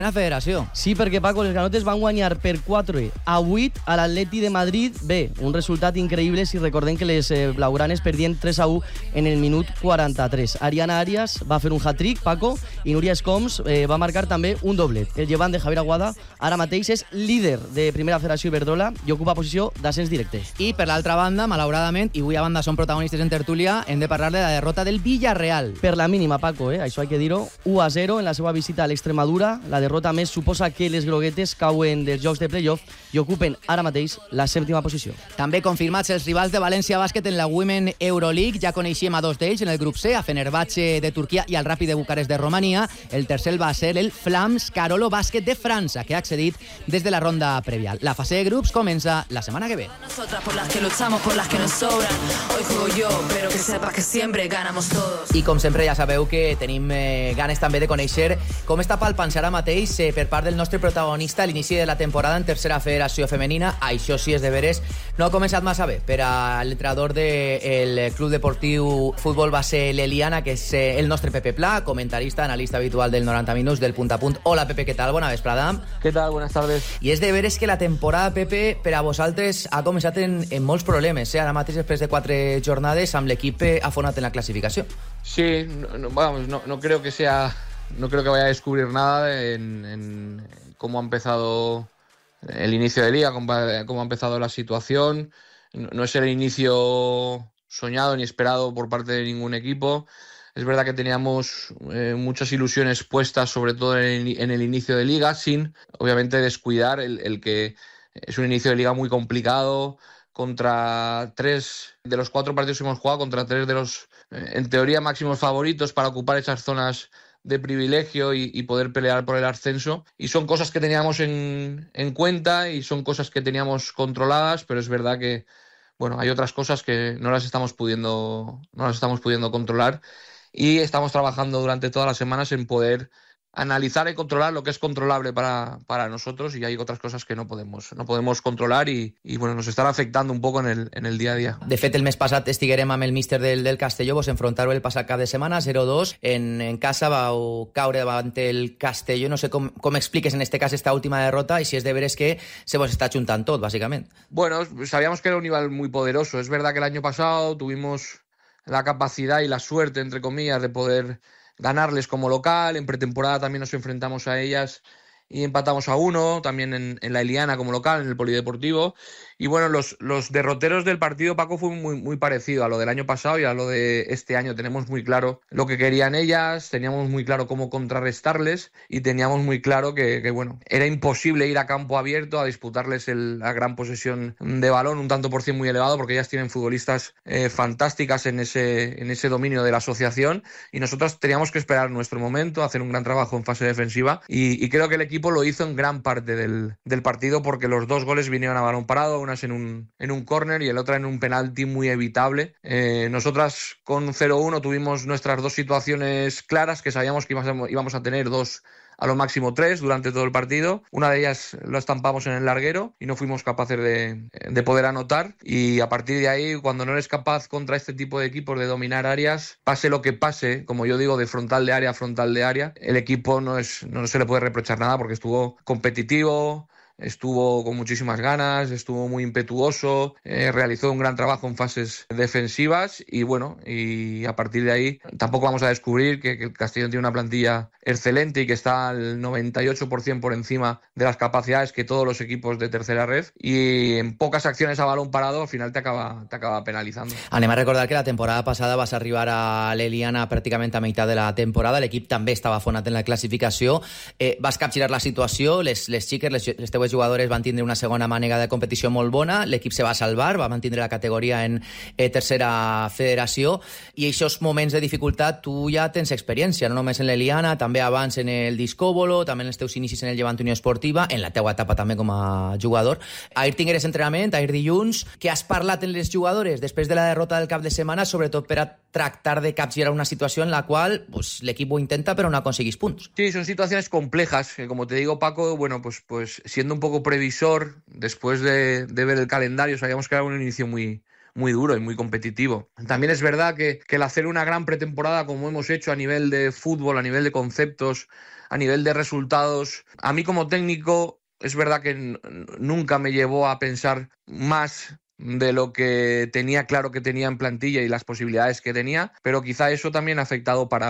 La federació. Sí, perquè, Paco, els granotes van guanyar per 4-8 a l'Atleti de Madrid. Bé, un resultat increïble si recordem que les blaugranes perdien 3-1 en el minut 43. Ariana Arias va fer un hat-trick, Paco, i Núria Escoms va marcar també un doblet. El llevant de Javier Aguada ara mateix és líder de Primera Federació Iberdrola i ocupa posició d'ascens directe. I per l'altra banda, malauradament, i avui a banda són protagonistes en tertúlia, hem de parlar de la derrota del Villarreal. Per la mínima, Paco, això hay que dir-ho, 1-0 en la seva visita a l'Extremadura. La derrota més suposa que les groguetes cauen dels jocs de playoff i ocupen ara mateix la 7ª posició. També confirmats els rivals de València Bàsquet en la Women Euroleague. Ja coneixíem a 2 d'ells en el grup C, a Fenerbahce de Turquia i al Rapid de Bucarest de Romania. El tercer va ser el Flams Carolo Bàsquet de França, que ha accedit des de la ronda prèvia. La fase de grups comença la setmana que ve. I com sempre ja sabeu que tenim ganes també de conèixer com està palpant-se ara mateix per part del nostre protagonista a l'inici de la temporada en tercera federació femenina. Això sí, és de veres, no ha començat massa bé per a l'entrenador del Club Deportiu Futbol Base l'Eliana, que és el nostre Pepe Pla, comentarista, analista habitual del 90 Minuts, del Punt a Punt. Hola, Pepe, què tal? Bona vesprada. Què tal? Buenas tardes. I és de veres que la temporada, Pepe, per a vosaltres ha començat en molts problemes. Ara mateix, després de 4 jornades, amb l'equip afonat en la classificació. Sí, no creo que sea... No creo que vaya a descubrir nada en cómo ha empezado el inicio de liga, cómo ha empezado la situación. No es el inicio soñado ni esperado por parte de ningún equipo. Es verdad que teníamos muchas ilusiones puestas, sobre todo en el inicio de liga, sin obviamente descuidar el que es un inicio de liga muy complicado, contra 3 de los 4 partidos que hemos jugado, contra 3 de los, en teoría, máximos favoritos para ocupar esas zonas de privilegio y poder pelear por el ascenso. Y son cosas que teníamos en cuenta y son cosas que teníamos controladas, pero es verdad que hay otras cosas que no las estamos pudiendo controlar, y estamos trabajando durante todas las semanas en poder analizar y controlar lo que es controlable para nosotros, y hay otras cosas que no podemos controlar y nos estan afectando un poco en el día a día. De fet, el mes passat estiguérem amb el míster del Castelló, vos enfrontareu el passat cap de setmana, 0-2, en casa vau caure davant el Castelló. No sé com expliques en este cas esta última derrota y si es de veres que se vos está juntant tot, básicamente. Bueno, sabíamos que era un rival muy poderoso. Es verdad que el año pasado tuvimos la capacidad y la suerte, entre comillas, de poder ganarles como local. En pretemporada también nos enfrentamos a ellas y empatamos a 1, también en la Eliana como local, en el Polideportivo. Y bueno, los derroteros del partido, Paco, fue muy parecido a lo del año pasado y a lo de este año. Tenemos muy claro lo que querían ellas, teníamos muy claro cómo contrarrestarles y teníamos muy claro que era imposible ir a campo abierto a disputarles la gran posesión de balón, un tanto por cien muy elevado, porque ellas tienen futbolistas fantásticas en ese dominio de la asociación, y nosotros teníamos que esperar nuestro momento, hacer un gran trabajo en fase defensiva, y creo que el equipo lo hizo en gran parte del partido, porque los 2 goles vinieron a balón parado, unas en un córner y el otro en un penalti muy evitable. Nosotras con 0-1 tuvimos nuestras 2 situaciones claras, que sabíamos que íbamos a tener 2, a lo máximo 3 durante todo el partido. Una de ellas lo estampamos en el larguero y no fuimos capaces de poder anotar, y a partir de ahí, cuando no eres capaz contra este tipo de equipos de dominar áreas, pase lo que pase, como yo digo, de frontal de área a frontal de área, el equipo no se le puede reprochar nada, porque estuvo competitivo, estuvo con muchísimas ganas, estuvo muy impetuoso, realizó un gran trabajo en fases defensivas, y a partir de ahí tampoco vamos a descubrir que el Castellón tiene una plantilla excelente y que está al 98% por encima de las capacidades que todos los equipos de tercera red, y en pocas acciones a balón parado al final te acaba penalizando. Anem a recordar que la temporada passada vas arribar a l'Eliana pràcticament a meitat de la temporada, l'equip també estava afonat en la classificació, vas capgirar la situació, les xiques, les teues jugadores van tindre una segona mànega de competició molt bona, l'equip se va salvar, va mantindre la categoria en tercera federació, i aquests moments de dificultat tu ja tens experiència, no només en l'Eliana, també abans en el Discòbolo, també en els teus inicis en el Llevant Unió Esportiva, en la teua etapa també com a jugador. Ahir tingueres entrenament, ahir dilluns, què has parlat amb les jugadores després de la derrota del cap de setmana, sobretot per a tractar de capgirar una situació en la qual l'equip ho intenta però no aconseguís punts? Sí, son situaciones complejas, que como te digo, Paco, pues siendo un poco previsor, después de ver el calendario, sabíamos que era un inicio muy, muy duro y muy competitivo. También es verdad que el hacer una gran pretemporada como hemos hecho a nivel de fútbol, a nivel de conceptos, a nivel de resultados, a mí como técnico es verdad que nunca me llevó a pensar más de lo que tenía claro que tenía en plantilla y las posibilidades que tenía, pero quizá eso también ha afectado para